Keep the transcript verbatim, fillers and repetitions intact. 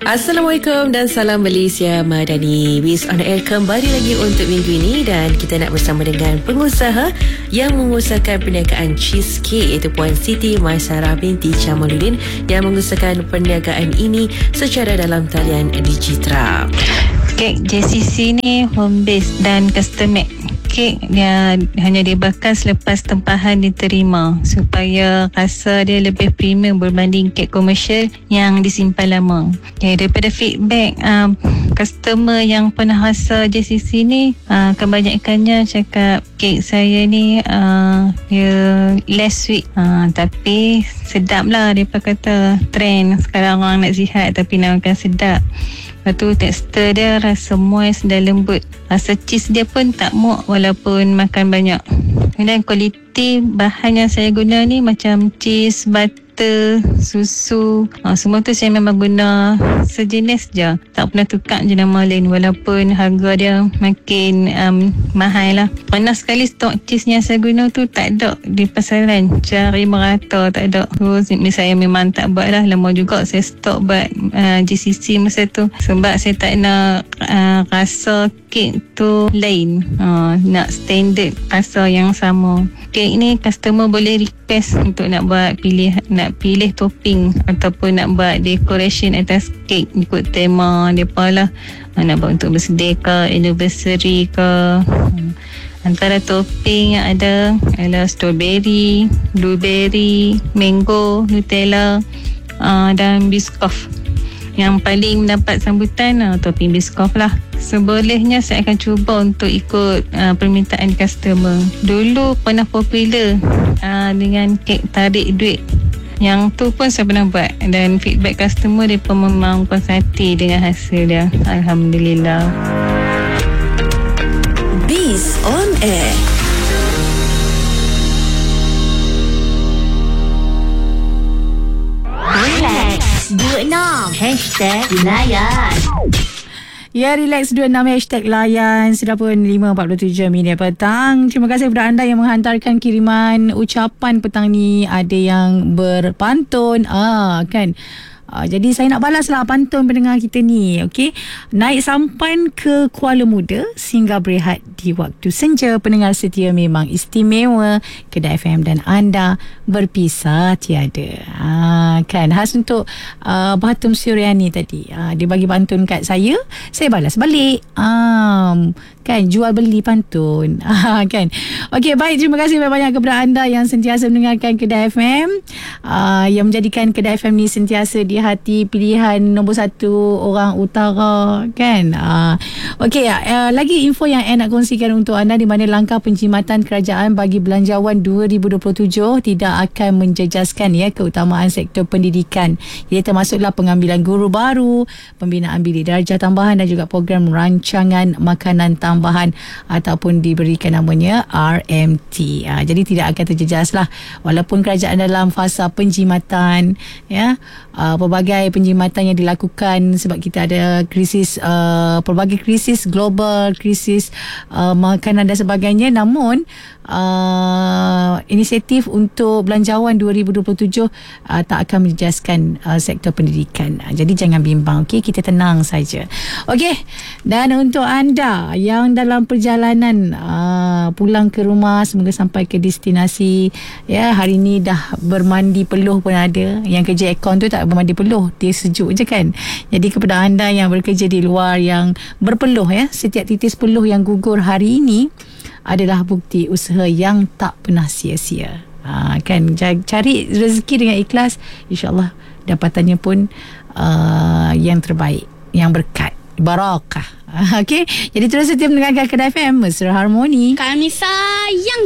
Assalamualaikum dan salam Malaysia Madani. Biz on Air kembali lagi untuk minggu ini dan kita nak bersama dengan pengusaha yang mengusahakan perniagaan cheesecake iaitu Puan Siti Maisarah binti Jamaluddin yang mengusahakan perniagaan ini secara dalam talian Digitra. Kek J C C ni home base dan custom made. Kek dia hanya dibakar selepas tempahan diterima supaya rasa dia lebih premium berbanding kek komersial yang disimpan lama. Okay, daripada feedback um, customer yang pernah rasa J C C ni, uh, kebanyakannya cakap kek saya ni uh, dia less sweet, uh, tapi sedap lah. Mereka kata trend sekarang orang nak sihat tapi nak makan sedap. Lepas tu tekstur dia rasa moist dan lembut. Rasa cheese dia pun tak muak walaupun makan banyak. Dan kualiti bahan yang saya guna ni macam cheese, butter, susu, ha, semua tu saya memang guna sejenis je. Tak pernah tukar je nama lain walaupun harga dia makin um, mahal lah. Pernah sekali stok cheese yang saya guna tu tak ada di pasaran. Cari merata tak ada. So saya memang tak buat lah. Lama juga saya stok buat uh, J C C masa tu. Sebab saya tak nak uh, rasa kek tu lain. Uh, nak standard rasa yang sama. Kek ni customer boleh request untuk nak buat pilih nak pilih topping ataupun nak buat decoration atas kek ikut tema depa lah. Nak buat untuk birthday ke, anniversary ke. Antara topping yang ada adalah strawberry, blueberry, mango, Nutella uh, dan biskof. Yang paling mendapat sambutan uh, topping biskof lah. Sebolehnya saya akan cuba untuk ikut uh, permintaan customer. Dulu pernah popular uh, dengan kek tarik duit. Yang tu pun saya pernah buat dan feedback customer dia pun memang puas hati dengan hasil dia. Alhamdulillah. Biz on Air. Relax dua puluh enam Hashtag Layan. Ya, Relax dua puluh enam Hashtag Layan. Sudah pun lima empat puluh tujuh minit petang. Terima kasih kepada anda yang menghantarkan kiriman ucapan petang ni. Ada yang berpantun, ah kan. Uh, jadi saya nak balaslah pantun pendengar kita ni. Okey, naik sampan ke Kuala Muda sehingga berehat di waktu senja. Pendengar setia memang istimewa. Kedai F M dan anda berpisah tiada. Uh, kan khas untuk uh, Bahatum Suryani tadi. Uh, dia bagi pantun kat saya, saya balas balik. Um, kan jual beli pantun. uh, kan. Okey, baik, terima kasih banyak kepada anda yang sentiasa mendengarkan Kedai F M, uh, yang menjadikan Kedai F M ni sentiasa di hati pilihan nombor satu orang utara, kan. Uh, Okey, uh, lagi info yang saya nak kongsikan untuk anda, di mana langkah penjimatan kerajaan bagi belanjawan dua ribu dua puluh tujuh tidak akan menjejaskan ya keutamaan sektor pendidikan. Ia termasuklah pengambilan guru baru, pembinaan bilik darjah tambahan dan juga program rancangan makanan tambahan ataupun diberikan namanya R M T. Uh, jadi tidak akan terjejas lah walaupun kerajaan dalam fasa penjimatan, ya. Uh, pelbagai penjimatan yang dilakukan sebab kita ada krisis, uh, pelbagai krisis global, krisis uh, makanan dan sebagainya. Namun uh, inisiatif untuk belanjawan dua ribu dua puluh tujuh uh, tak akan menjejaskan uh, sektor pendidikan. Uh, jadi jangan bimbang, okey, kita tenang saja. Okey, dan untuk anda yang dalam perjalanan uh, pulang ke rumah, semoga sampai ke destinasi. Ya, hari ni dah bermandi peluh pun ada. Yang kerja aircon tu tak bermandi peluh, dia sejuk je kan. Jadi kepada anda yang bekerja di luar yang berpeluh, ya, setiap titis peluh yang gugur hari ini adalah bukti usaha yang tak pernah sia-sia. Ha, kan, cari rezeki dengan ikhlas, insya-Allah dapatannya pun uh, yang terbaik, yang berkat, barakah. Okey, jadi terus setia mendengarkan Kedai F M, Mesra Harmoni. Kami sayang